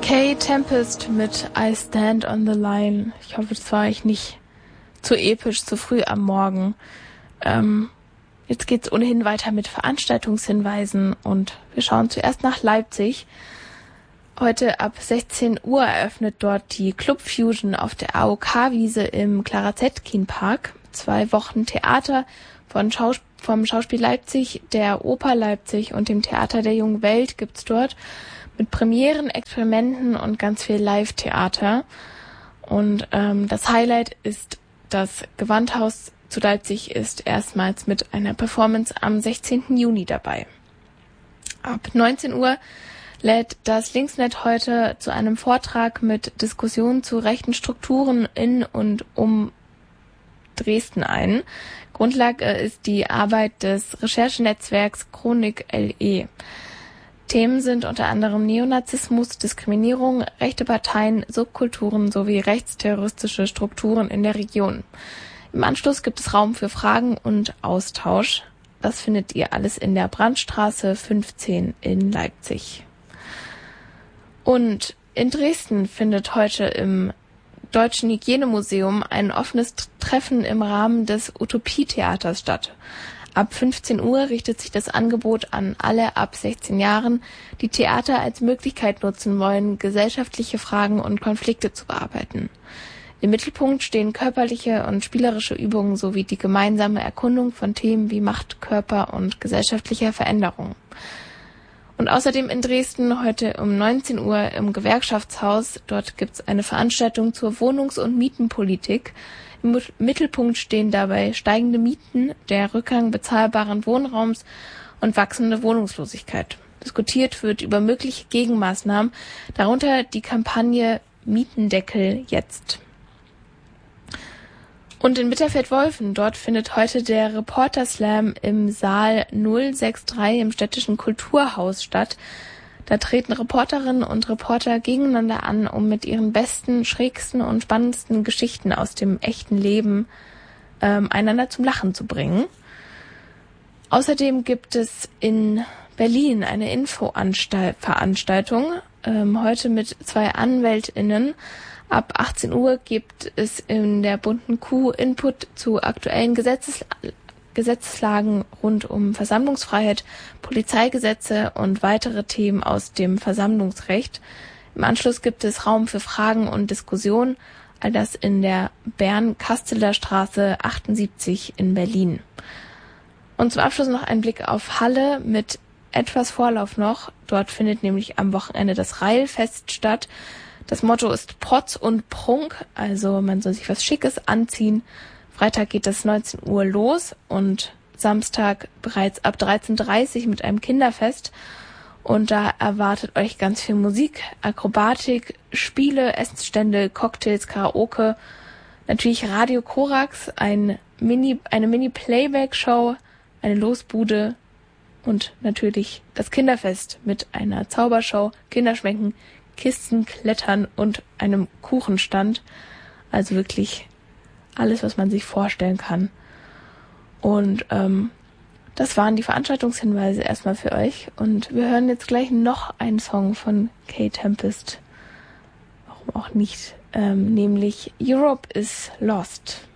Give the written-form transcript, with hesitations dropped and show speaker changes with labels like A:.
A: Kay Tempest mit I Stand on the Line. Ich hoffe, das war euch nicht zu episch, zu früh am Morgen. Jetzt geht's ohnehin weiter mit Veranstaltungshinweisen und wir schauen zuerst nach Leipzig. Heute ab 16 Uhr eröffnet dort die Club Fusion auf der AOK-Wiese im Clara Zetkin Park. 2 Wochen Theater vom Schauspiel Leipzig, der Oper Leipzig und dem Theater der Jungen Welt gibt's dort. Mit Premieren, Experimenten und ganz viel Live-Theater. Und das Highlight ist, das Gewandhaus zu Leipzig ist erstmals mit einer Performance am 16. Juni dabei. Ab 19 Uhr lädt das Linksnet heute zu einem Vortrag mit Diskussionen zu rechten Strukturen in und um Dresden ein. Grundlage ist die Arbeit des Recherchenetzwerks Chronik LE. Themen sind unter anderem Neonazismus, Diskriminierung, rechte Parteien, Subkulturen sowie rechtsterroristische Strukturen in der Region. Im Anschluss gibt es Raum für Fragen und Austausch. Das findet ihr alles in der Brandstraße 15 in Leipzig. Und in Dresden findet heute im Deutschen Hygienemuseum ein offenes Treffen im Rahmen des Utopietheaters statt. Ab 15 Uhr richtet sich das Angebot an alle ab 16 Jahren, die Theater als Möglichkeit nutzen wollen, gesellschaftliche Fragen und Konflikte zu bearbeiten. Im Mittelpunkt stehen körperliche und spielerische Übungen sowie die gemeinsame Erkundung von Themen wie Macht, Körper und gesellschaftlicher Veränderung. Und außerdem in Dresden heute um 19 Uhr im Gewerkschaftshaus. Dort gibt's eine Veranstaltung zur Wohnungs- und Mietenpolitik. Im Mittelpunkt stehen dabei steigende Mieten, der Rückgang bezahlbaren Wohnraums und wachsende Wohnungslosigkeit. Diskutiert wird über mögliche Gegenmaßnahmen, darunter die Kampagne Mietendeckel jetzt. Und in Bitterfeld-Wolfen, dort findet heute der Reporter-Slam im Saal 063 im Städtischen Kulturhaus statt. Da treten Reporterinnen und Reporter gegeneinander an, um mit ihren besten, schrägsten und spannendsten Geschichten aus dem echten Leben einander zum Lachen zu bringen. Außerdem gibt es in Berlin eine Infoveranstaltung, heute mit 2 AnwältInnen. Ab 18 Uhr gibt es in der bunten Kuh Input zu aktuellen Gesetzeslagen rund um Versammlungsfreiheit, Polizeigesetze und weitere Themen aus dem Versammlungsrecht. Im Anschluss gibt es Raum für Fragen und Diskussionen, all das in der Bern-Kasteler Straße 78 in Berlin. Und zum Abschluss noch ein Blick auf Halle mit etwas Vorlauf noch. Dort findet nämlich am Wochenende das Reilfest statt. Das Motto ist Protz und Prunk, also man soll sich was Schickes anziehen. Freitag geht es 19 Uhr los und Samstag bereits ab 13:30 Uhr mit einem Kinderfest. Und da erwartet euch ganz viel Musik, Akrobatik, Spiele, Essensstände, Cocktails, Karaoke, natürlich Radio Korax, eine Mini-Playback-Show, eine Losbude und natürlich das Kinderfest mit einer Zaubershow, Kinderschminken, Kisten, Klettern und einem Kuchenstand. Also wirklich alles, was man sich vorstellen kann. Und das waren die Veranstaltungshinweise erstmal für euch. Und wir hören jetzt gleich noch einen Song von Kay Tempest. Warum auch nicht? Nämlich Europe is Lost.